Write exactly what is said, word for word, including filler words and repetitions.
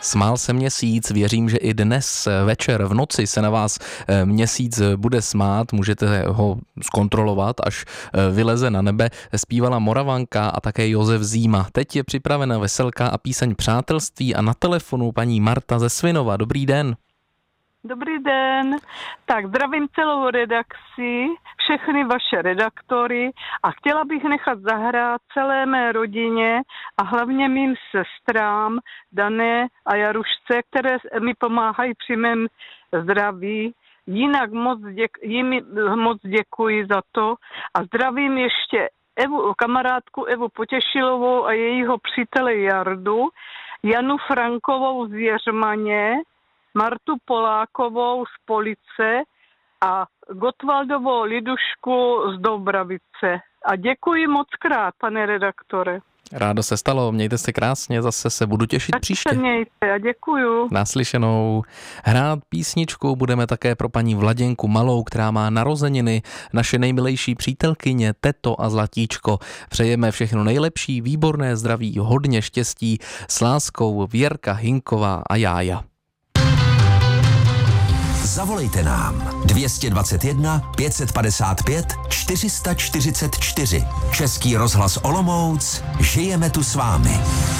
Smál se měsíc, věřím, že i dnes večer v noci se na vás měsíc bude smát, můžete ho zkontrolovat, až vyleze na nebe. Zpívala Moravanka a také Josef Zíma. Teď je připravena veselka a píseň Přátelství a na telefonu paní Marta ze Svinova. Dobrý den. Dobrý den. Tak zdravím celou redakci, všechny vaše redaktory a chtěla bych nechat zahrát celé mé rodině a hlavně mým sestrám Dané a Jarušce, které mi pomáhají při mém zdraví. Jinak moc, děk, jim moc děkuji za to a zdravím ještě Evu, kamarádku Evu Potěšilovou a jejího přítele Jardu, Janu Frankovou z Jeřmaně, Martu Polákovou z Police a Gotwaldovou Lidušku z Dobravice. A děkuji moc krát, pane redaktore. Rádo se stalo, mějte se krásně, zase se budu těšit tak příště. Tak se mějte a děkuju. Naslyšenou. Hrát písničku budeme také pro paní Vladěnku Malou, která má narozeniny, naše nejmilejší přítelkyně Teto a Zlatíčko. Přejeme všechno nejlepší, výborné zdraví, hodně štěstí, s láskou Věrka Hinková a Jája. Zavolejte nám dvě stě dvacet jedna pět set padesát pět čtyři sta čtyřicet čtyři. Český rozhlas Olomouc, žijeme tu s vámi.